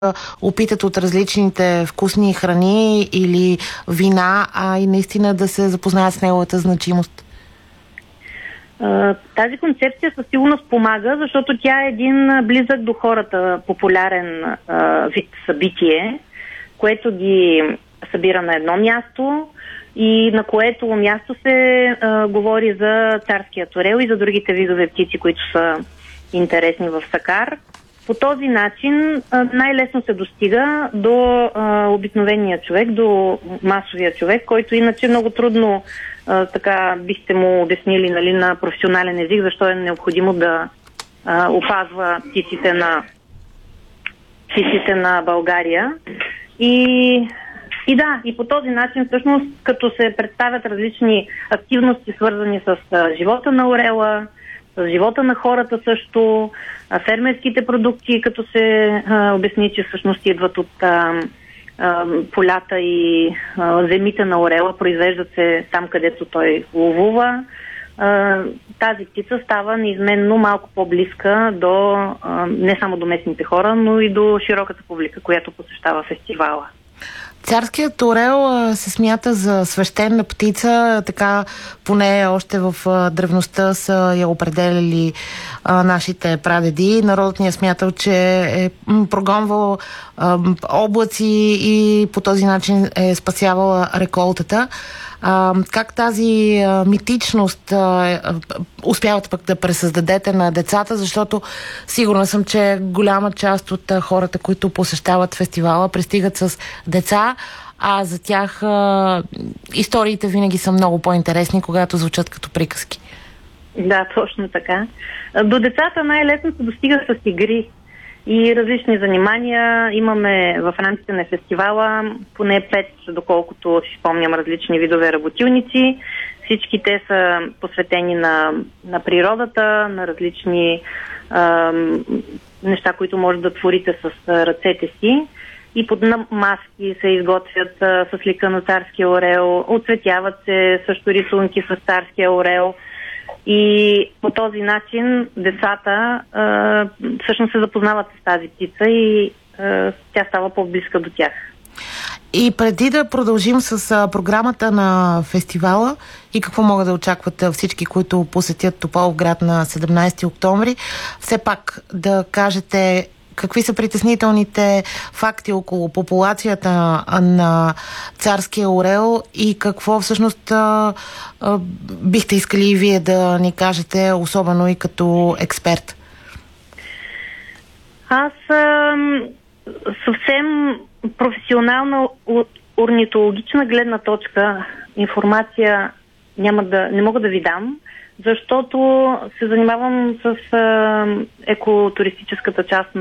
опитат от различните вкусни храни или вина, а и наистина да се запознаят с неговата значимост? Тази концепция със сигурност помага, защото тя е един близък до хората популярен вид събитие, което ги събира на едно място и на което място се говори за царския орел и за другите видове птици, които са интересни в Сакар. По този начин най-лесно се достига до обикновения човек, до масовия човек, който иначе много трудно така бихте му обяснили, нали, на професионален език, защо е необходимо да опазва птиците на България. И по този начин, всъщност, като се представят различни активности, свързани с живота на орела, с живота на хората също, фермерските продукти, като се обясни, че всъщност идват от полята и земите на орела, произвеждат се там, където той ловува. Тази птица става неизменно малко по-близка до не само до местните хора, но и до широката публика, която посещава фестивала. Царският орел се смята за свещена птица, така поне още в древността са я определяли нашите прадеди. Народът ни е смятал, че е прогонвал облаци и по този начин е спасявала реколтата. Как тази митичност успявате пък да пресъздадете на децата, защото сигурна съм, че голяма част от хората, които посещават фестивала, пристигат с деца, а за тях историите винаги са много по-интересни, когато звучат като приказки. Да, точно така. До децата най-лесно се достига с игри и различни занимания. Имаме в рамките на фестивала поне 5, доколкото си спомням, различни видове работилници. Всички те са посветени на природата, на различни неща, които може да творите с ръцете си. И под маски се изготвят с лика на царския орел, оцветяват се също рисунки с царския орел. И по този начин децата всъщност се запознават с тази птица и тя става по-близка до тях. И преди да продължим с програмата на фестивала и какво могат да очакват всички, които посетят Тополовград на 17 октомври, все пак да кажете какви са притеснителните факти около популацията на царския орел и какво всъщност бихте искали и вие да ни кажете, особено и като експерт? Аз съвсем професионална от орнитологична гледна точка информация не мога да ви дам, защото се занимавам с екотуристическата част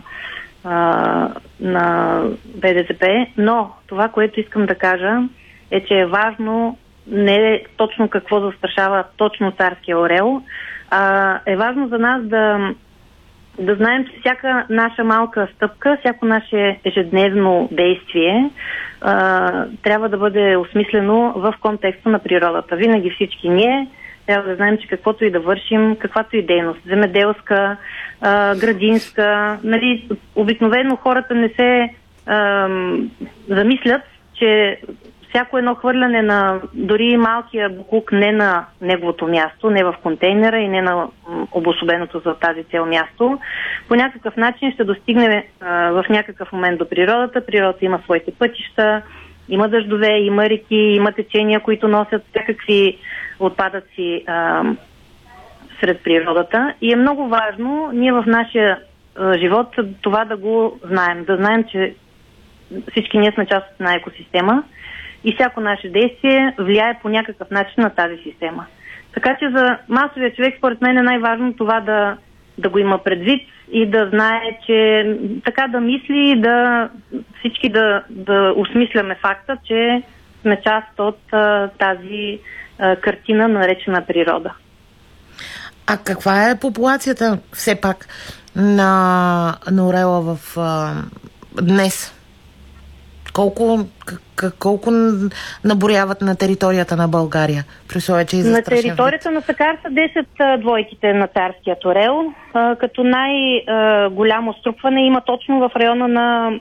на БДЗП, но това, което искам да кажа е, че е важно не точно какво застрашава точно царския орел, а е важно за нас да знаем, че всяка наша малка стъпка, всяко наше ежедневно действие трябва да бъде осмислено в контекста на природата. Винаги всички ние трябва да знаем, че каквото и да вършим, каквато и дейност, земеделска, градинска, нали, обикновено хората не се замислят, че всяко едно хвърляне на дори малкия боклук не на неговото място, не в контейнера и не на обособеното за тази цел място, по някакъв начин ще достигне в някакъв момент до природата. Природата има своите пътища, има дъждове, има реки, има течения, които носят всякакви отпадъци сред природата. И е много важно ние в нашия живот това да го знаем. Да знаем, че всички ние сме част от една екосистема и всяко наше действие влияе по някакъв начин на тази система. Така че за масовия човек, според мен, е най-важно това да го има предвид и да знае, че така да мисли и всички да осмисляме факта, че сме част от тази картина, наречена природа. А каква е популацията все пак на орела днес? Колко наборяват на територията на България? На територията на Сакар са 10 двойките на царския орел, като най-голямо струпване има точно в района на